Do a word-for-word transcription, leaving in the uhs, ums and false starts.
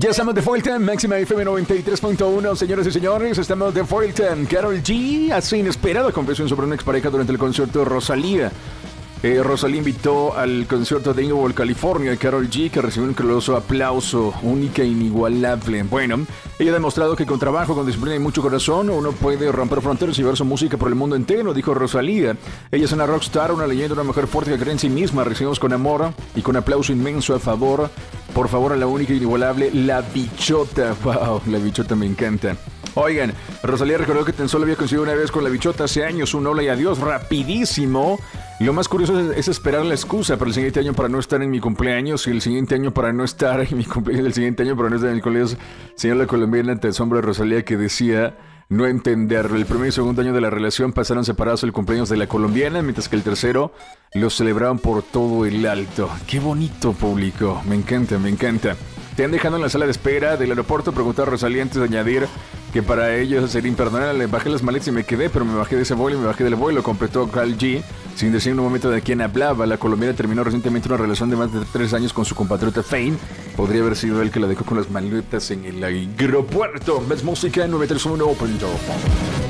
Ya estamos de vuelta en Máxima F M noventa y tres punto uno, señores y señores. Estamos de vuelta en Karol G. Hace inesperada confesión sobre una expareja durante el concierto de Rosalía. Eh, Rosalía invitó al concierto de Inglewood, California, Karol G, que recibió un caluroso aplauso, única e inigualable. Bueno, ella ha demostrado que con trabajo, con disciplina y mucho corazón, uno puede romper fronteras y llevar su música por el mundo entero, dijo Rosalía. Ella es una rockstar, una leyenda, una mujer fuerte que cree en sí misma. Recibimos con amor y con aplauso inmenso a favor, por favor, a la única e inigualable, la Bichota. Wow, la Bichota me encanta. Oigan, Rosalía recordó que tan solo había coincidido una vez con la Bichota hace años, un hola y adiós rapidísimo. Lo más curioso es, es esperar la excusa para el siguiente año para no estar en mi cumpleaños y el siguiente año para no estar en mi cumpleaños, el siguiente año para no estar en el cumpleaños. Señor la colombiana ante el sombra de Rosalía que decía no entenderlo. El primer y segundo año de la relación pasaron separados el cumpleaños de la colombiana, mientras que el tercero lo celebraban por todo el alto. Qué bonito público, me encanta, me encanta. Te han dejado en la sala de espera del aeropuerto, preguntó a Rosalía antes de añadir que para ellos sería imperdonable. Bajé las maletas y me quedé, pero me bajé de ese vuelo y me bajé del vuelo, completó Karol G, sin decir en un momento de quién hablaba. La colombiana terminó recientemente una relación de más de tres años con su compatriota Fame. Podría haber sido él que la dejó con las maletas en el aeropuerto. Más música en noventa y tres punto uno.